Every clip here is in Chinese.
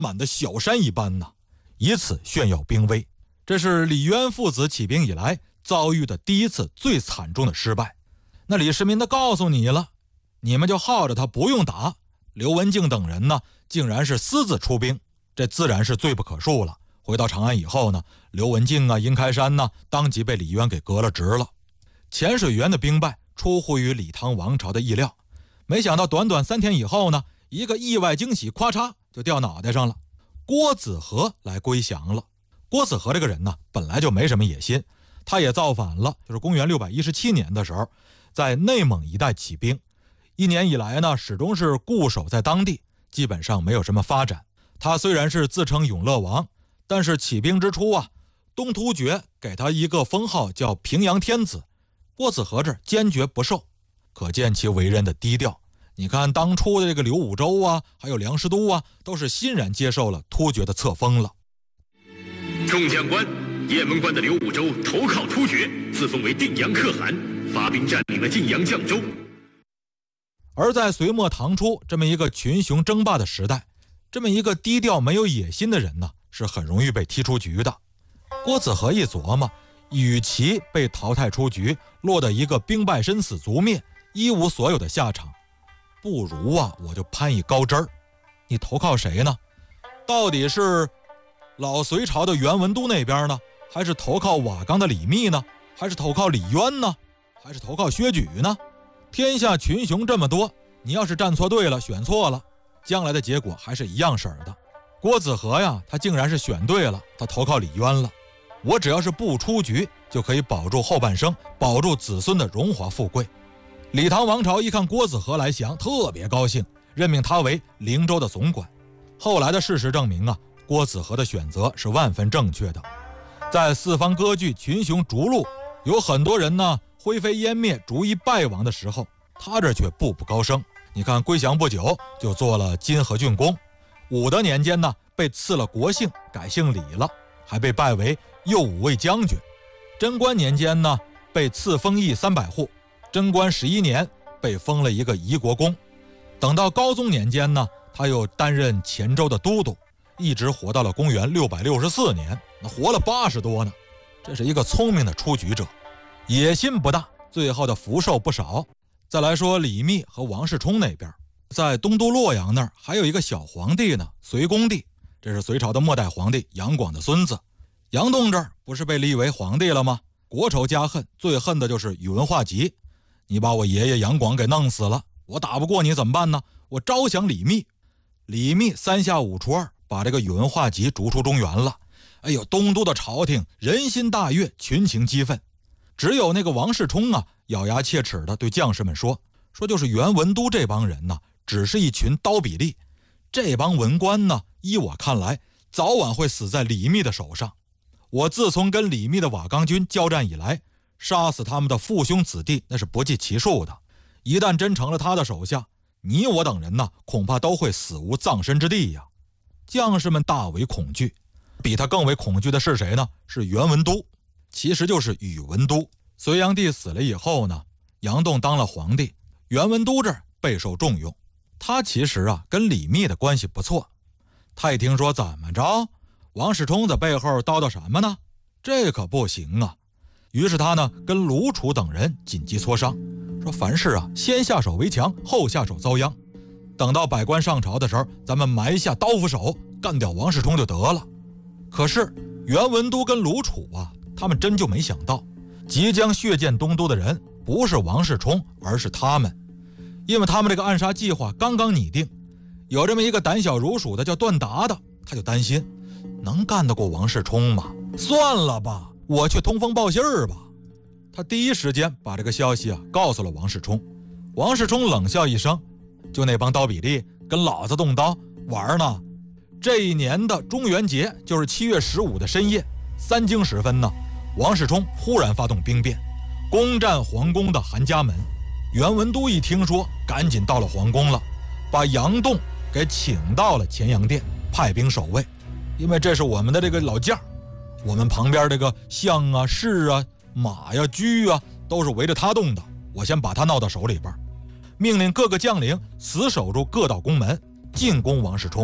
满的小山一般呢，以此炫耀兵威。这是李渊父子起兵以来遭遇的第一次最惨重的失败。那李世民都告诉你了，你们就耗着他不用打。刘文静等人呢，竟然是私自出兵，这自然是罪不可恕了。回到长安以后呢，刘文静啊、殷开山呢，当即被李渊给革了职了。潜水员的兵败出乎于李唐王朝的意料，没想到短短3天以后呢，一个意外惊喜，咵嚓就掉脑袋上了。郭子和来归降了。郭子和这个人呢，本来就没什么野心，他也造反了，就是公元617年的时候，在内蒙一带起兵。1年以来呢，始终是固守在当地，基本上没有什么发展。他虽然是自称永乐王，但是起兵之初啊，东突厥给他一个封号叫平阳天子，郭子和这坚决不受，可见其为人的低调。你看当初的这个刘武周啊，还有梁师都啊，都是欣然接受了突厥的册封了。 众将官，雁门关的刘武周投靠突厥，自封为定阳可汗，发兵占领了晋阳、绛州。 而在隋末唐初这么一个群雄争霸的时代，这么一个低调没有野心的人呢，是很容易被踢出局的。郭子和一琢磨，与其被淘汰出局，落得一个兵败身死族灭、一无所有的下场，不如啊，我就攀一高枝儿。你投靠谁呢？到底是老隋朝的元文都那边呢，还是投靠瓦岗的李密呢，还是投靠李渊呢，还是投靠薛举呢？天下群雄这么多，你要是站错队了，选错了，将来的结果还是一样式儿的。郭子和呀，他竟然是选对了，他投靠李渊了。我只要是不出局，就可以保住后半生，保住子孙的荣华富贵。李唐王朝一看郭子和来降，特别高兴，任命他为灵州的总管。后来的事实证明啊，郭子和的选择是万分正确的。在四方割据、群雄逐鹿，有很多人呢灰飞烟灭、逐一败亡的时候，他这却步步高升。你看归降不久就做了金河郡公，武德年间呢被赐了国姓，改姓李了，还被拜为右武卫将军。贞观年间呢被赐封邑300户，贞观11年被封了一个夷国公。等到高宗年间呢，他又担任黔州的都督，一直活到了公元664年，那活了80多呢。这是一个聪明的出局者，野心不大，最后的福寿不少。再来说李密和王世充那边，在东都洛阳那儿还有一个小皇帝呢，隋恭帝，这是隋朝的末代皇帝杨广的孙子。杨栋这儿不是被立为皇帝了吗？国仇家恨，最恨的就是宇文化及。你把我爷爷杨广给弄死了，我打不过你怎么办呢？我招降李密。李密3下5除2把这个宇文化及逐出中原了。哎呦，东都的朝廷人心大悦，群情激愤。只有那个王世充啊，咬牙切齿地对将士们说就是元文都这帮人呢，只是一群刀笔吏，这帮文官呢，依我看来早晚会死在李密的手上。我自从跟李密的瓦岗军交战以来，杀死他们的父兄子弟那是不计其数的，一旦真成了他的手下，你我等人呢，恐怕都会死无葬身之地呀。将士们大为恐惧。比他更为恐惧的是谁呢？是元文都，其实就是宇文都。隋炀帝死了以后呢，杨栋当了皇帝，元文都这儿备受重用。他其实啊跟李密的关系不错。他一听说怎么着，王世充在背后叨叨什么呢？这可不行啊。于是他呢跟卢楚等人紧急磋商，说凡事啊先下手为强，后下手遭殃。等到百官上朝的时候，咱们埋下刀斧手，干掉王世充就得了。可是元文都跟卢楚啊，他们真就没想到，即将血溅东都的人不是王世充，而是他们。因为他们这个暗杀计划刚刚拟定，有这么一个胆小如鼠的叫段达的，他就担心能干得过王世充吗？算了吧，我去通风报信儿吧。他第一时间把这个消息啊告诉了王世充。王世充冷笑一声，就那帮刀笔吏跟老子动刀玩呢。这一年的中元节就是7月15的深夜，3更时分呢，王世充忽然发动兵变，攻占皇宫的韩家门。元文都一听说，赶紧到了皇宫了，把杨栋给请到了乾阳殿，派兵守卫。因为这是我们的这个老将，我们旁边这个象啊、士啊、马呀、车啊，都是围着他动的，我先把他闹到手里边。命令各个将领死守住各道宫门，进攻王世充。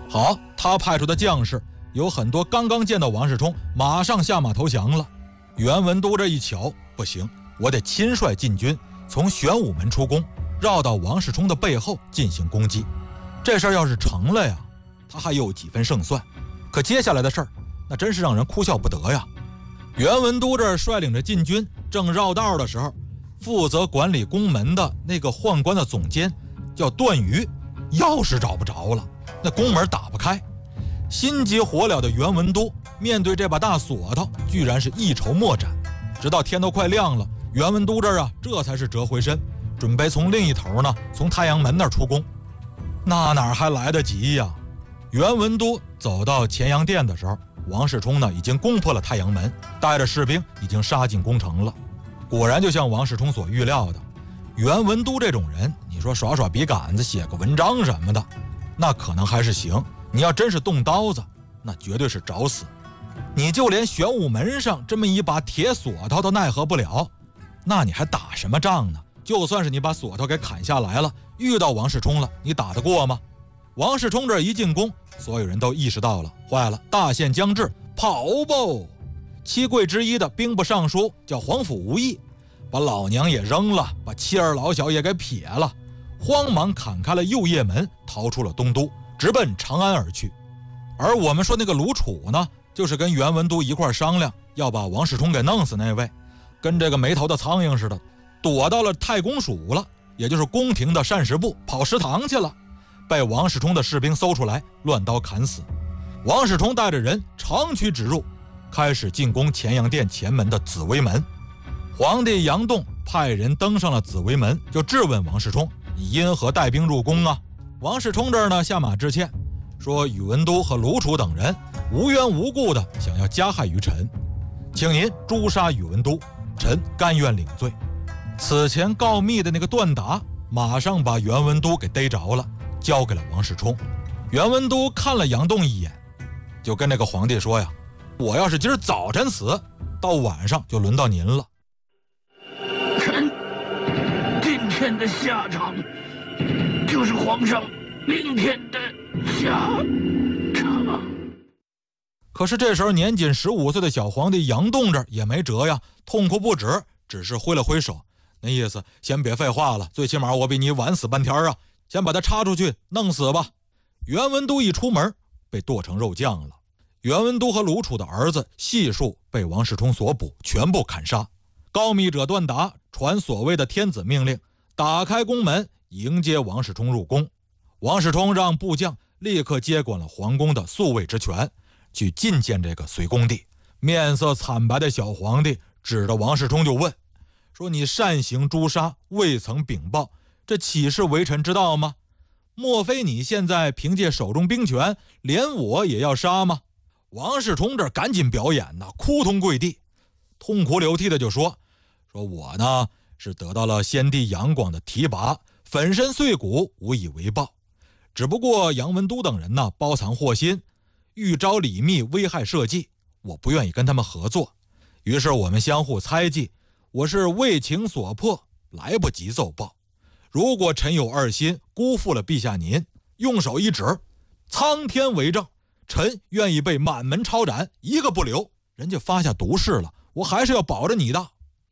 好，他派出的将士有很多刚刚见到王世充，马上下马投降了。袁文都这一瞧，不行，我得亲率禁军从玄武门出宫，绕到王世充的背后进行攻击。这事儿要是成了呀，他还有几分胜算。可接下来的事儿，那真是让人哭笑不得呀。袁文都这儿率领着禁军正绕道的时候，负责管理宫门的那个宦官的总监叫段誉，钥匙找不着了，那宫门打不开。心急火燎的袁文都面对这把大锁头，居然是一筹莫展。直到天都快亮了，袁文都这儿这才是折回身，准备从另一头呢，从太阳门那儿出宫。那哪还来得及呀？袁文都走到乾阳殿的时候，王世充呢已经攻破了太阳门，带着士兵已经杀进宫城了。果然就像王世充所预料的，袁文都这种人，你说耍耍笔杆子写个文章什么的，那可能还是行，你要真是动刀子，那绝对是找死。你就连玄武门上这么一把铁锁头都奈何不了，那你还打什么仗呢？就算是你把锁头给砍下来了，遇到王世充了，你打得过吗？王世充这一进宫，所有人都意识到了，坏了，大限将至，跑吧！七贵之一的兵部尚书叫皇甫无义，把老娘也扔了，把妻儿老小也给撇了，慌忙砍开了右掖门，逃出了东都，直奔长安而去。而我们说那个卢楚呢，就是跟袁文都一块商量要把王世充给弄死那位，跟这个没头的苍蝇似的，躲到了太公署了，也就是宫廷的膳食部，跑食堂去了，被王世充的士兵搜出来，乱刀砍死。王世充带着人长驱直入，开始进攻乾阳殿前门的紫微门。皇帝杨栋派人登上了紫微门，就质问王世充：“你因何带兵入宫啊？”王世充这儿呢下马致歉，说宇文都和卢楚等人无缘无故的想要加害于臣，请您诛杀宇文都，臣甘愿领罪。此前告密的那个段达马上把袁文都给逮着了，交给了王世充。袁文都看了杨栋一眼，就跟那个皇帝说呀：“我要是今儿早晨死，到晚上就轮到您了。” 臣今天的下场就是皇上明天的下场。 可是这时候年仅15岁的小皇帝杨栋这也没辙呀，痛哭不止，只是挥了挥手，那意思先别废话了，最起码我比你晚死半天啊，先把他插出去弄死吧。袁文都一出门被剁成肉酱了。袁文都和卢楚的儿子悉数被王世充所捕，全部砍杀。告密者段达传所谓的天子命令，打开宫门迎接王世充入宫。王世充让部将立刻接管了皇宫的宿卫之权，去觐见这个隋恭帝。面色惨白的小皇帝指着王世充就问，说：“你擅行诛杀，未曾禀报，这岂是为臣之道吗？莫非你现在凭借手中兵权，连我也要杀吗？”王世充这赶紧表演呢，哭通跪地，痛哭流涕的就说我呢是得到了先帝杨广的提拔，粉身碎骨无以为报，只不过杨文都等人呢包藏祸心，欲招李密危害社稷，我不愿意跟他们合作，于是我们相互猜忌，我是为情所迫，来不及奏报。如果臣有二心，辜负了陛下您，用手一指，苍天为证，臣愿意被满门抄斩，一个不留。人家发下毒誓了，我还是要保着你的。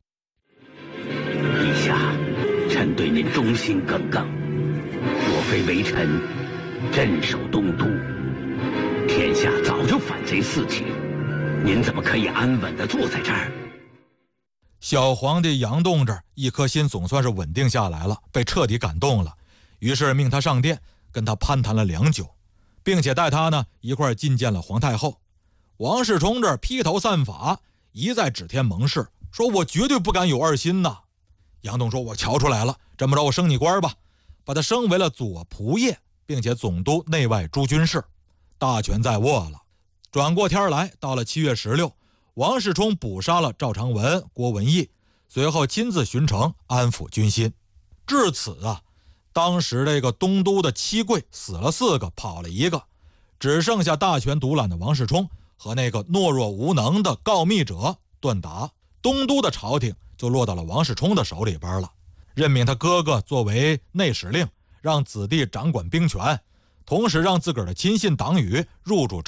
陛下，臣对您忠心耿耿，若非为臣镇守东都，天下早就反贼四起，您怎么可以安稳地坐在这儿？ 小皇帝杨栋这一颗心总算是稳定下来了，被彻底感动了，于是命他上殿跟他攀谈了良久，并且带他呢一块觐见了皇太后。王世充这披头散发，一再指天盟誓，说我绝对不敢有二心呐。杨栋说：“我瞧出来了，这么着我升你官吧，把他升为了左仆射，并且总督内外诸军事，大权在握了。”转过天来，到了7月16，王世充捕杀了赵长文、郭文义，随后亲自巡城安抚军心。至此啊，当时这个东都的七贵死了4个，跑了1个，只剩下大权独揽的王世充和那个懦弱无能的告密者段达。东都的朝廷就落到了王世充的手里边了，任命他哥哥作为内史令，让子弟掌管兵权， 同时让自个儿的亲信党羽入主